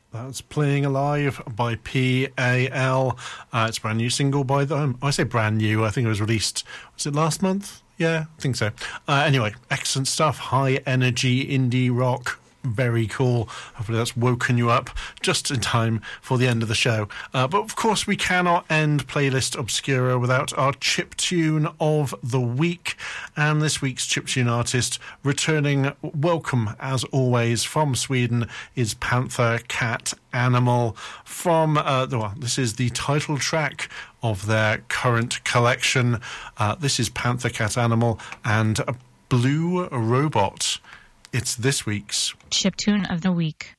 That's Playing Alive by PAL. It's a brand new single by them. I say brand new, I think it was released, was it last month? Yeah, I think so. Anyway, excellent stuff. High energy indie rock. Very cool. Hopefully that's woken you up just in time for the end of the show. But of course we cannot end Playlist Obscura without our chiptune of the week. And this week's chiptune artist returning, welcome as always, from Sweden is Panther Cat Animal from, this is the title track of their current collection. This is Panther Cat Animal and Blue Robot. It's this week's chiptune of the week.